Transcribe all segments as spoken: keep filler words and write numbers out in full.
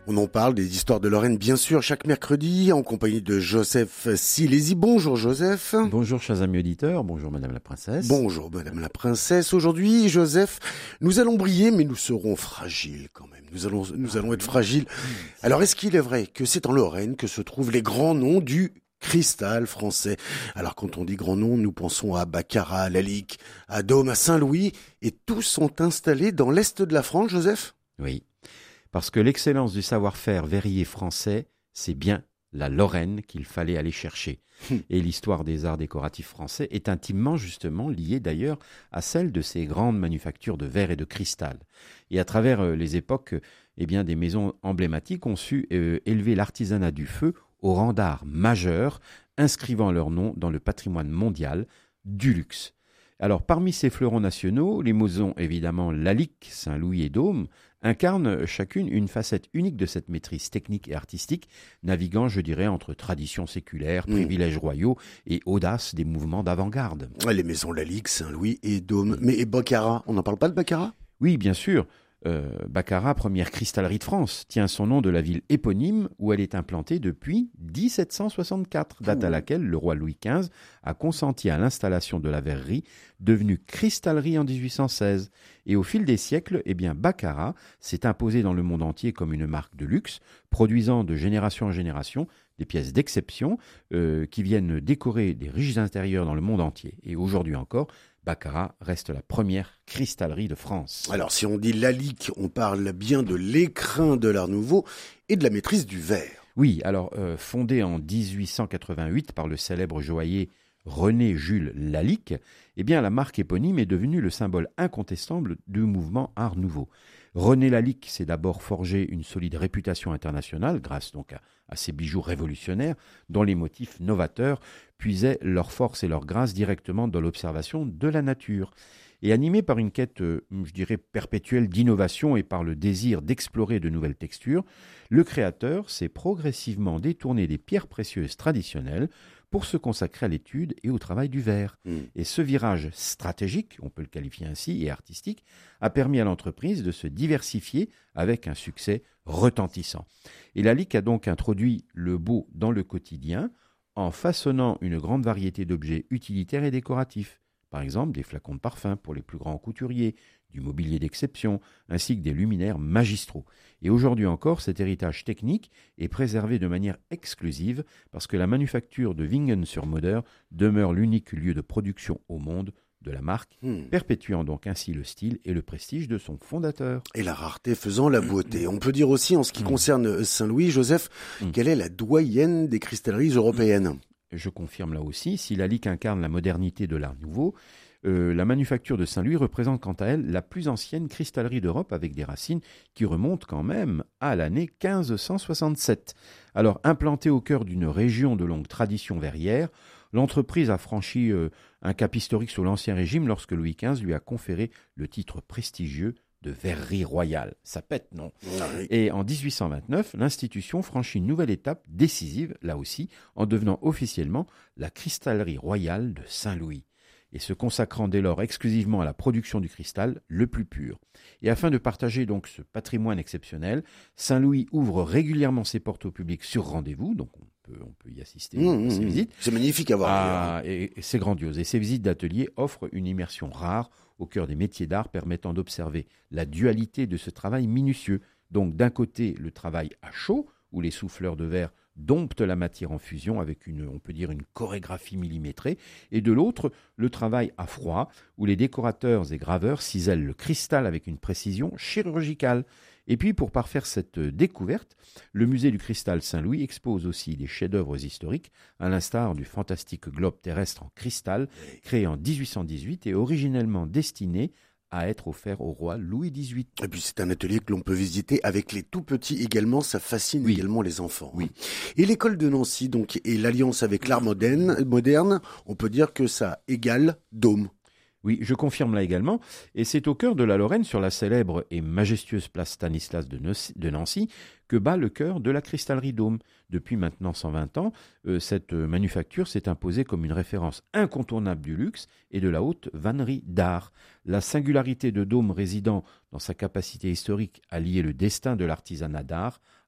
On en parle des histoires de Lorraine, bien sûr, chaque mercredi, en compagnie de Joseph Silési. Bonjour Joseph. Bonjour chers amis auditeurs, bonjour Madame la Princesse. Bonjour Madame la Princesse. Aujourd'hui, Joseph, nous allons briller, mais nous serons fragiles quand même. Nous allons, nous allons être fragiles. Alors, est-ce qu'il est vrai que c'est en Lorraine que se trouvent les grands noms du cristal français? Alors, quand on dit grands noms, nous pensons à Baccarat, à Lalique, à Dôme, à Saint-Louis, et tous sont installés dans l'est de la France, Joseph? Oui, parce que l'excellence du savoir-faire verrier français, c'est bien la Lorraine qu'il fallait aller chercher. Hum. Et l'histoire des arts décoratifs français est intimement justement liée d'ailleurs à celle de ces grandes manufactures de verre et de cristal. Et à travers euh, les époques, eh bien, des maisons emblématiques ont su euh, élever l'artisanat du feu au rang d'art majeur, inscrivant leur nom dans le patrimoine mondial du luxe. Alors, parmi ces fleurons nationaux, les maisons évidemment Lalique, Saint-Louis et Dôme incarnent chacune une facette unique de cette maîtrise technique et artistique, naviguant, je dirais, entre traditions séculaires, mmh. privilèges royaux et audace des mouvements d'avant-garde. Les maisons Lalique, Saint-Louis et Dôme. Mais et Baccarat, on n'en parle pas de Baccarat ? Oui, bien sûr. Euh, Baccarat, première cristallerie de France, tient son nom de la ville éponyme où elle est implantée depuis dix-sept cent soixante-quatre, date à laquelle le roi Louis quinze a consenti à l'installation de la verrerie, devenue cristallerie en dix-huit cent seize. Et au fil des siècles, eh bien, Baccarat s'est imposé dans le monde entier comme une marque de luxe, produisant de génération en génération des pièces d'exception euh, qui viennent décorer des riches intérieurs dans le monde entier. Et aujourd'hui encore, Baccarat reste la première cristallerie de France. Alors, si on dit Lalique, on parle bien de l'écrin de l'Art Nouveau et de la maîtrise du verre. Oui, alors, euh, fondée en dix-huit cent quatre-vingt-huit par le célèbre joaillier René-Jules Lalique, eh bien, la marque éponyme est devenue le symbole incontestable du mouvement Art Nouveau. René Lalique s'est d'abord forgé une solide réputation internationale grâce donc à, à ses bijoux révolutionnaires dont les motifs novateurs puisaient leur force et leur grâce directement dans l'observation de la nature. Et animé par une quête, je dirais, perpétuelle d'innovation et par le désir d'explorer de nouvelles textures, le créateur s'est progressivement détourné des pierres précieuses traditionnelles pour se consacrer à l'étude et au travail du verre. Mmh. Et ce virage stratégique, on peut le qualifier ainsi, et artistique, a permis à l'entreprise de se diversifier avec un succès retentissant. Et Lalique a donc introduit le beau dans le quotidien en façonnant une grande variété d'objets utilitaires et décoratifs. Par exemple, des flacons de parfum pour les plus grands couturiers, du mobilier d'exception, ainsi que des luminaires magistraux. Et aujourd'hui encore, cet héritage technique est préservé de manière exclusive parce que la manufacture de Wingen-sur-Moder demeure l'unique lieu de production au monde de la marque, hmm. perpétuant donc ainsi le style et le prestige de son fondateur. Et la rareté faisant la beauté. On peut dire aussi, en ce qui concerne Saint-Louis, Joseph, hmm. quelle est la doyenne des cristalleries européennes ? Je confirme là aussi, si Lalique incarne la modernité de l'Art Nouveau, euh, la manufacture de Saint-Louis représente quant à elle la plus ancienne cristallerie d'Europe avec des racines qui remontent quand même à l'année quinze cent soixante-sept. Alors, implantée au cœur d'une région de longue tradition verrière, l'entreprise a franchi euh, un cap historique sous l'Ancien Régime lorsque Louis quinze lui a conféré le titre prestigieux de verrerie royale. Ça pète, non ? Oui. Et en dix-huit cent vingt-neuf, l'institution franchit une nouvelle étape décisive, là aussi, en devenant officiellement la cristallerie royale de Saint-Louis, et se consacrant dès lors exclusivement à la production du cristal le plus pur. Et afin de partager donc ce patrimoine exceptionnel, Saint-Louis ouvre régulièrement ses portes au public sur rendez-vous, donc on peut, on peut y assister mmh, à ces mmh, visites. C'est magnifique à voir. Ah, et, et c'est grandiose. Et ces visites d'atelier offrent une immersion rare au cœur des métiers d'art permettant d'observer la dualité de ce travail minutieux. Donc d'un côté, le travail à chaud, où les souffleurs de verre domptent la matière en fusion avec une, on peut dire, une chorégraphie millimétrée, et de l'autre, le travail à froid, où les décorateurs et graveurs cisèlent le cristal avec une précision chirurgicale. Et puis, pour parfaire cette découverte, le musée du cristal Saint-Louis expose aussi des chefs-d'œuvre historiques, à l'instar du fantastique globe terrestre en cristal, créé en dix-huit cent dix-huit et originellement destiné à être offert au roi Louis dix-huit. Et puis c'est un atelier que l'on peut visiter avec les tout petits également, ça fascine oui. également les enfants. Oui. Et l'école de Nancy donc et l'alliance avec l'art moderne, moderne, on peut dire que ça égale Dôme. Oui, je confirme là également, et c'est au cœur de la Lorraine, sur la célèbre et majestueuse place Stanislas de Nancy, que bat le cœur de la cristallerie Dôme. Depuis maintenant cent vingt ans, euh, cette manufacture s'est imposée comme une référence incontournable du luxe et de la haute vannerie d'art. La singularité de Dôme résidant dans sa capacité historique à lier le destin de l'artisanat d'art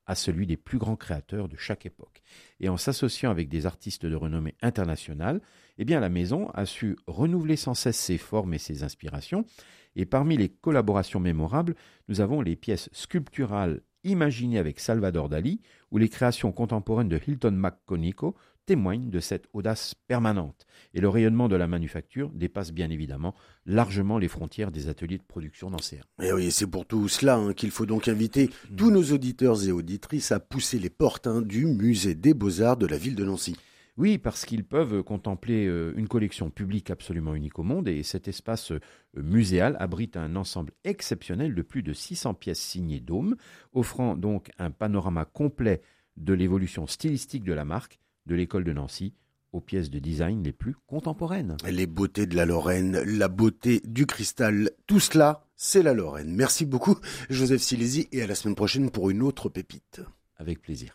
à celui des plus grands créateurs de chaque époque. Et en s'associant avec des artistes de renommée internationale, eh bien la maison a su renouveler sans cesse ses formes et ses inspirations. Et parmi les collaborations mémorables, nous avons les pièces sculpturales imaginées avec Salvador Dali ou les créations contemporaines de Hilton McConico témoignent de cette audace permanente. Et le rayonnement de la manufacture dépasse bien évidemment largement les frontières des ateliers de production nancéens. Et oui, c'est pour tout cela hein, qu'il faut donc inviter mmh. tous nos auditeurs et auditrices à pousser les portes hein, du musée des Beaux-Arts de la ville de Nancy. Oui, parce qu'ils peuvent contempler une collection publique absolument unique au monde et cet espace muséal abrite un ensemble exceptionnel de plus de six cents pièces signées Dôme, offrant donc un panorama complet de l'évolution stylistique de la marque, de l'école de Nancy, aux pièces de design les plus contemporaines. Les beautés de la Lorraine, la beauté du cristal, tout cela, c'est la Lorraine. Merci beaucoup, Joseph Silési, et à la semaine prochaine pour une autre pépite. Avec plaisir.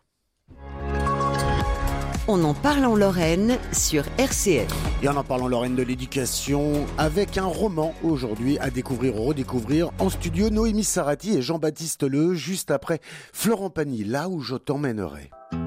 On en parle en Lorraine sur R C F. Et on en parle en Lorraine de l'éducation avec un roman aujourd'hui à découvrir ou redécouvrir en studio. Noémie Sarati et Jean-Baptiste Le, juste après Florent Pagny, là où je t'emmènerai.